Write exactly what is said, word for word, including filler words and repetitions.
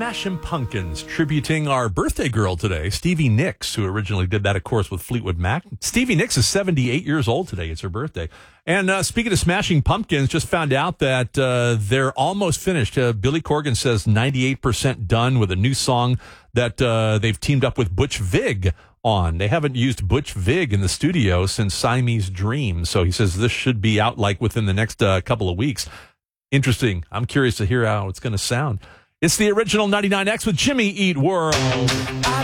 Smashing Pumpkins, tributing our birthday girl today, Stevie Nicks, who originally did that, of course, with Fleetwood Mac. Stevie Nicks is seventy-eight years old today. It's her birthday. And uh, speaking of Smashing Pumpkins, just found out that uh, they're almost finished. Uh, Billy Corgan says ninety-eight percent done with a new song that uh, they've teamed up with Butch Vig on. They haven't used Butch Vig in the studio since Siamese Dream. So he says this should be out like within the next uh, couple of weeks. Interesting. I'm curious to hear how it's going to sound. It's the original ninety-nine X with Jimmy Eat World.